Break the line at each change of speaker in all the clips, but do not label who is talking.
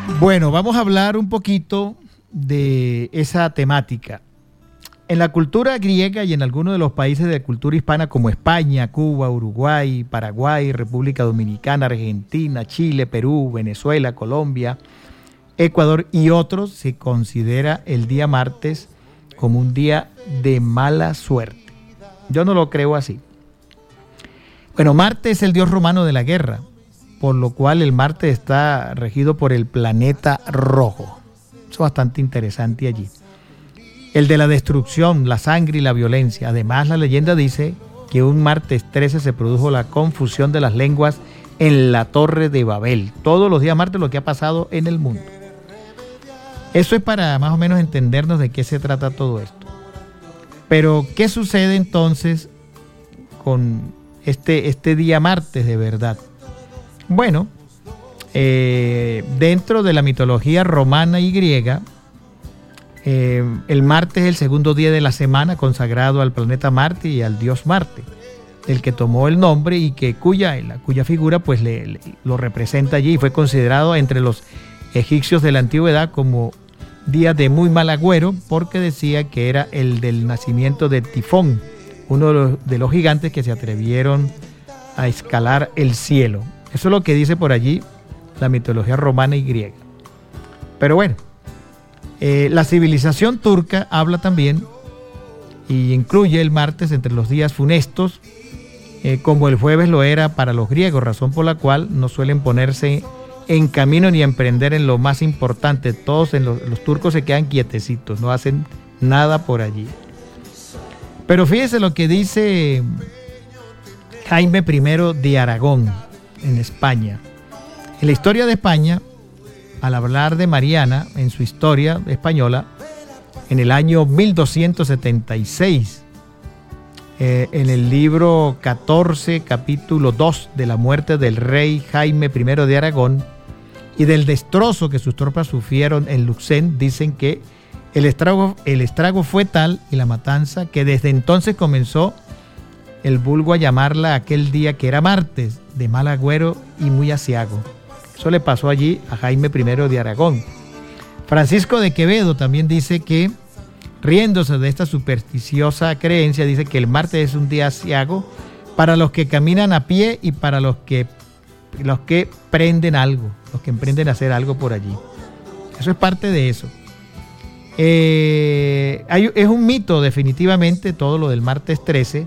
Bueno, vamos a hablar un poquito de esa temática. En la cultura griega y en algunos de los países de cultura hispana como España, Cuba, Uruguay, Paraguay, República Dominicana, Argentina, Chile, Perú, Venezuela, Colombia, Ecuador y otros, se considera el día martes como un día de mala suerte. Yo no lo creo así. Bueno, Marte es el dios romano de la guerra, por lo cual el Marte está regido por el planeta rojo. Eso es bastante interesante allí. El de la destrucción, la sangre y la violencia. Además, la leyenda dice que un martes 13 se produjo la confusión de las lenguas en la Torre de Babel. Todos los días martes lo que ha pasado en el mundo. Eso es para más o menos entendernos de qué se trata todo esto. Pero, ¿qué sucede entonces con este día martes de verdad? Bueno, dentro de la mitología romana y griega, el martes es el segundo día de la semana consagrado al planeta Marte y al dios Marte, el que tomó el nombre y cuya figura pues lo representa allí y fue considerado entre los egipcios de la antigüedad como día de muy mal agüero porque decía que era el del nacimiento de Tifón, uno de los gigantes que se atrevieron a escalar el cielo. Eso es lo que dice por allí la mitología romana y griega. Pero bueno, la civilización turca habla también y incluye el martes entre los días funestos, como el jueves lo era para los griegos, razón por la cual no suelen ponerse en camino ni emprender en lo más importante. Todos los turcos se quedan quietecitos, no hacen nada por allí. Pero fíjese lo que dice Jaime I de Aragón en España. En la historia de España, al hablar de Mariana en su historia española, en el año 1276, en el libro 14, capítulo 2 de la muerte del rey Jaime I de Aragón y del destrozo que sus tropas sufrieron en Luxén, dicen que el estrago fue tal y la matanza que desde entonces comenzó el vulgo a llamarla aquel día que era martes, de mal agüero y muy aciago. Eso le pasó allí a Jaime I de Aragón. Francisco de Quevedo también dice que, riéndose de esta supersticiosa creencia, dice que el martes es un día aciago para los que caminan a pie y para los que prenden algo, los que emprenden a hacer algo por allí. Eso es parte de eso. Es un mito definitivamente todo lo del martes 13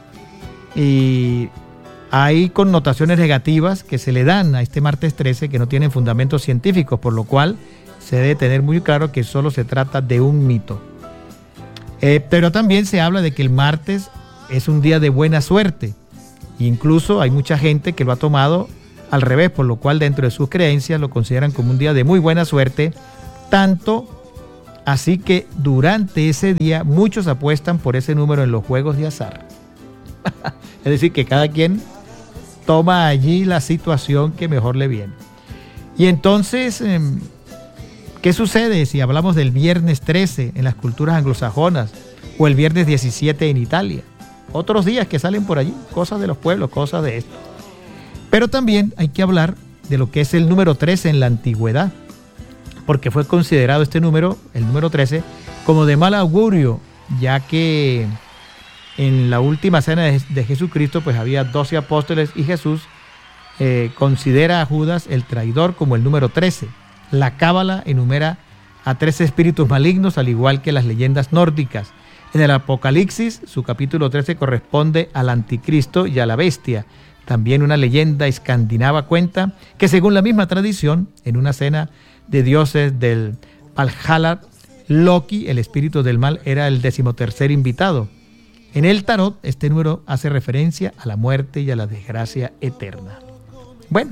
y hay connotaciones negativas que se le dan a este martes 13 que no tienen fundamentos científicos, por lo cual se debe tener muy claro que solo se trata de un mito. Pero también se habla de que el martes es un día de buena suerte. Incluso hay mucha gente que lo ha tomado al revés, por lo cual dentro de sus creencias lo consideran como un día de muy buena suerte, tanto así que durante ese día muchos apuestan por ese número en los juegos de azar. Es decir, que cada quien toma allí la situación que mejor le viene. Y entonces, ¿qué sucede si hablamos del viernes 13 en las culturas anglosajonas o el viernes 17 en Italia? Otros días que salen por allí, cosas de los pueblos, cosas de esto. Pero también hay que hablar de lo que es el número 13 en la antigüedad, porque fue considerado este número, el número 13, como de mal augurio, ya que en la última cena de Jesucristo pues había 12 apóstoles y Jesús considera a Judas el traidor como el número 13. La Cábala enumera a 13 espíritus malignos, al igual que las leyendas nórdicas. En el Apocalipsis, su capítulo 13 corresponde al anticristo y a la bestia. También una leyenda escandinava cuenta que según la misma tradición, en una cena de dioses del Valhalla, Loki, el espíritu del mal, era el 13º invitado. En el tarot, este número hace referencia a la muerte y a la desgracia eterna. Bueno,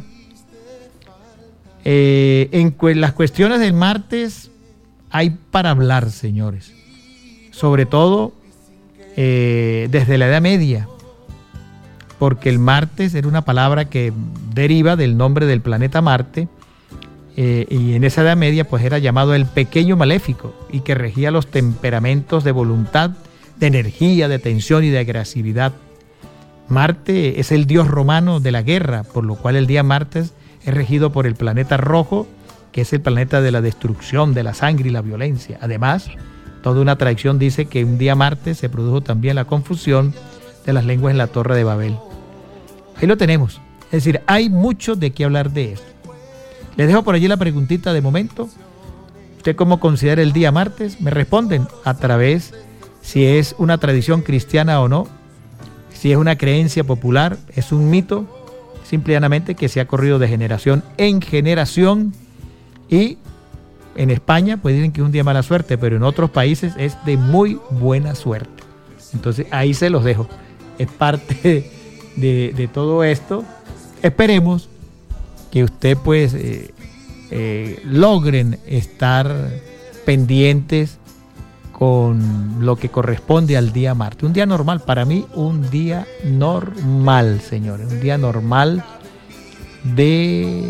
en las cuestiones del martes hay para hablar, señores. Sobre todo desde la Edad Media, porque el martes era una palabra que deriva del nombre del planeta Marte, y en esa Edad Media pues era llamado el pequeño maléfico y que regía los temperamentos de voluntad, de energía, de tensión y de agresividad. Marte es el dios romano de la guerra, por lo cual el día martes es regido por el planeta rojo, que es el planeta de la destrucción, de la sangre y la violencia. Además, toda una tradición dice que un día martes se produjo también la confusión de las lenguas en la Torre de Babel. Ahí lo tenemos. Es decir, hay mucho de qué hablar de esto. Les dejo por allí la preguntita de momento. ¿Usted cómo considera el día martes? Me responden a través si es una tradición cristiana o no, si es una creencia popular, es un mito, simplemente que se ha corrido de generación en generación. Y en España pues dicen que es un día de mala suerte, pero en otros países es de muy buena suerte. Entonces ahí se los dejo. Es parte de todo esto. Esperemos que usted pues logren estar pendientes con lo que corresponde al día martes. Un día normal, para mí un día normal, señores. Un día normal de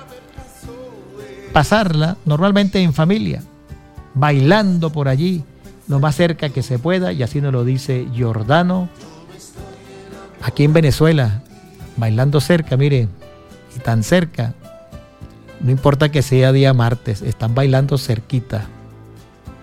pasarla normalmente en familia, bailando por allí, lo más cerca que se pueda, y así nos lo dice Giordano. Aquí en Venezuela, bailando cerca, mire, y tan cerca, no importa que sea día martes, están bailando cerquita.